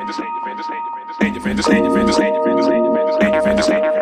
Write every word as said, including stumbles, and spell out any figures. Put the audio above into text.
defende, defende, defende, defende, defende, defende, defende, defende, defende, defende, defende, defende,